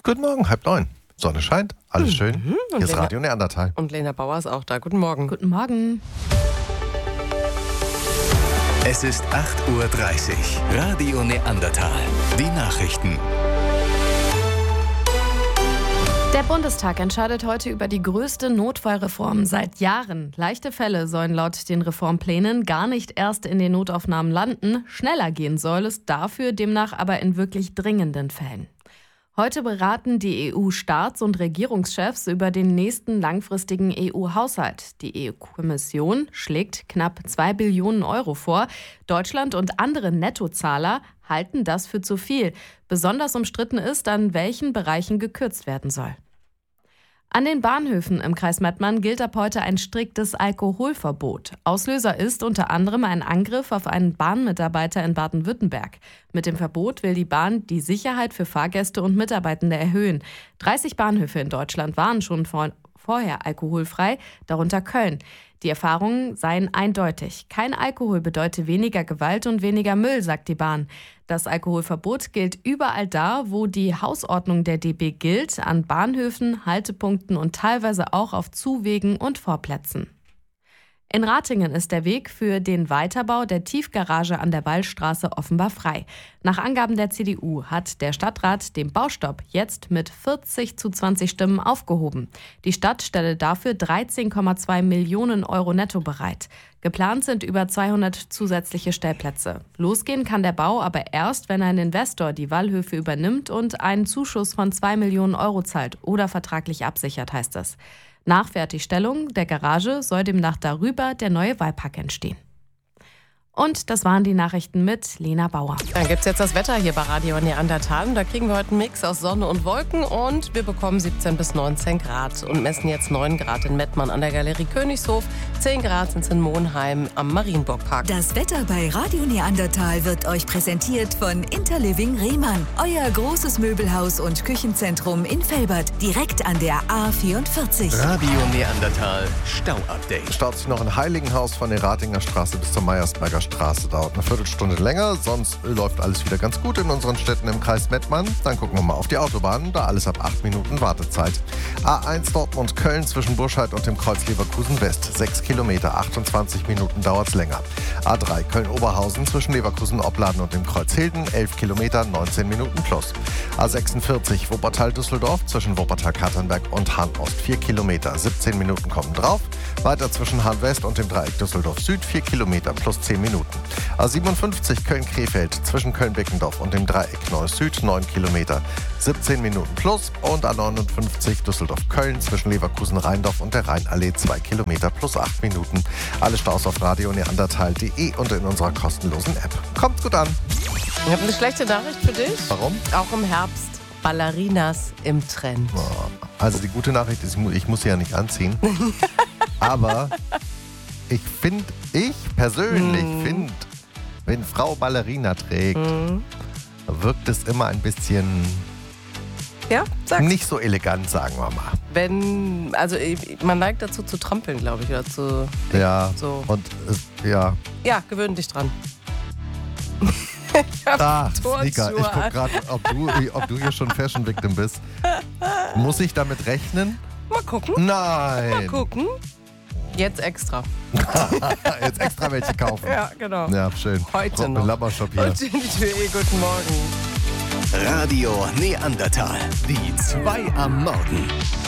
Guten Morgen, 8:30. Sonne scheint, alles schön. Und Hier ist Lena- Radio Neandertal. Und Lena Bauer ist auch da. Guten Morgen. Guten Morgen. Es ist 8:30 Uhr. Radio Neandertal. Die Nachrichten. Der Bundestag entscheidet heute über die größte Notfallreform seit Jahren. Leichte Fälle sollen laut den Reformplänen gar nicht erst in den Notaufnahmen landen. Schneller gehen soll es dafür demnach aber in wirklich dringenden Fällen. Heute beraten die EU-Staats- und Regierungschefs über den nächsten langfristigen EU-Haushalt. Die EU-Kommission schlägt knapp 2 Billionen Euro vor. Deutschland und andere Nettozahler halten das für zu viel. Besonders umstritten ist, an welchen Bereichen gekürzt werden soll. An den Bahnhöfen im Kreis Mettmann gilt ab heute ein striktes Alkoholverbot. Auslöser ist unter anderem ein Angriff auf einen Bahnmitarbeiter in Baden-Württemberg. Mit dem Verbot will die Bahn die Sicherheit für Fahrgäste und Mitarbeitende erhöhen. 30 Bahnhöfe in Deutschland waren schon vorher alkoholfrei, darunter Köln. Die Erfahrungen seien eindeutig. Kein Alkohol bedeutet weniger Gewalt und weniger Müll, sagt die Bahn. Das Alkoholverbot gilt überall da, wo die Hausordnung der DB gilt, an Bahnhöfen, Haltepunkten und teilweise auch auf Zuwegen und Vorplätzen. In Ratingen ist der Weg für den Weiterbau der Tiefgarage an der Wallstraße offenbar frei. Nach Angaben der CDU hat der Stadtrat den Baustopp jetzt mit 40:20 Stimmen aufgehoben. Die Stadt stelle dafür 13,2 Millionen Euro netto bereit. Geplant sind über 200 zusätzliche Stellplätze. Losgehen kann der Bau aber erst, wenn ein Investor die Wallhöfe übernimmt und einen Zuschuss von 2 Millionen Euro zahlt oder vertraglich absichert, heißt es. Nach Fertigstellung der Garage soll demnach darüber der neue Wallpark entstehen. Und das waren die Nachrichten mit Lena Bauer. Dann gibt es jetzt das Wetter hier bei Radio Neandertal. Und da kriegen wir heute einen Mix aus Sonne und Wolken. Und wir bekommen 17 bis 19 Grad. Und messen jetzt 9 Grad in Mettmann an der Galerie Königshof. 10 Grad sind es in Monheim am Marienburgpark. Das Wetter bei Radio Neandertal wird euch präsentiert von Interliving Rehmann. Euer großes Möbelhaus und Küchenzentrum in Velbert. Direkt an der A44. Radio Neandertal. Stau-Update. Staut sich noch in Heiligenhaus von der Ratinger Straße bis zur Meiersberger Straße. Dauert eine Viertelstunde länger, sonst läuft alles wieder ganz gut in unseren Städten im Kreis Mettmann. Dann gucken wir mal auf die Autobahn, da alles ab 8 Minuten Wartezeit. A1 Dortmund-Köln zwischen Burscheid und dem Kreuz Leverkusen West. 6 Kilometer, 28 Minuten dauert's länger. A3 Köln-Oberhausen zwischen Leverkusen-Opladen und dem Kreuz Hilden. 11 Kilometer, 19 Minuten plus. A46 Wuppertal-Düsseldorf zwischen Wuppertal-Katernberg und Hahn-Ost. 4 Kilometer, 17 Minuten kommen drauf. Weiter zwischen Hahn-West und dem Dreieck Düsseldorf-Süd. 4 Kilometer plus 10 Minuten. A57 Köln-Krefeld zwischen Köln-Beckendorf und dem Dreieck Neuss-Süd 9 Kilometer, 17 Minuten plus. Und A59 Düsseldorf-Köln zwischen Leverkusen-Rheindorf und der Rheinallee 2 Kilometer plus 8 Minuten. Alle Staus auf radioneandertal.de und in unserer kostenlosen App. Kommt gut an. Ich habe eine schlechte Nachricht für dich. Warum? Auch im Herbst. Ballerinas im Trend. Also die gute Nachricht ist, ich muss sie ja nicht anziehen. Aber ich persönlich finde, wenn Frau Ballerina trägt, wirkt es immer ein bisschen Ja, sag's. nicht so elegant, sagen wir mal. Man neigt dazu zu trampeln, glaube ich. Oder zu, Ja, so. und ja. Ja, gewöhn dich dran. Sneaker. Ich gucke gerade, ob du hier schon Fashion Victim bist. Muss ich damit rechnen? Mal gucken. Nein. Mal gucken. Jetzt extra. Jetzt extra welche kaufen. Ja, genau. Ja, schön. Heute noch. Labbershop hier. Und in die Tür. Guten Morgen. Radio Neandertal. Die 2 am Morgen.